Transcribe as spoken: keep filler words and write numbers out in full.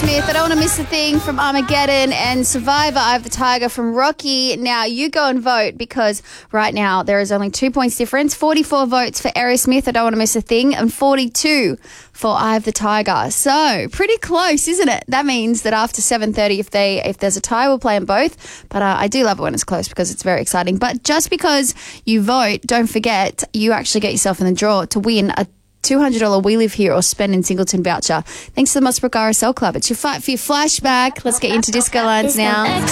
Aerosmith, I Don't Want to Miss a Thing from Armageddon, and Survivor, I Have the Tiger from Rocky. Now, you go and vote because right now there is only two points difference. forty-four votes for Aerosmith, I Don't Want to Miss a Thing, and forty-two for I Have the Tiger. So, pretty close, isn't it? That means that after seven thirty, if they if there's a tie, we'll play them both. But uh, I do love it when it's close because it's very exciting. But just because you vote, don't forget, you actually get yourself in the draw to win a two hundred dollars We Live Here or Spend in Singleton voucher. Thanks to the Mossbrook R S L Club. It's your fight for your flashback. Let's get into disco lines now.